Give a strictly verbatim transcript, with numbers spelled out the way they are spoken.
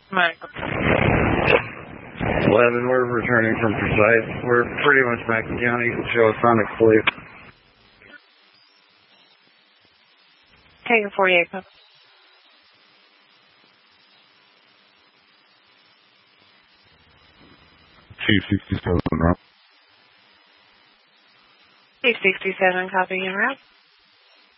Mike. eleven, we're returning from Precise. We're pretty much back in county. Show us Sonic Sleep. Take a forty-eight, Papa. two sixty-seven, route. two sixty-seven, copy en route.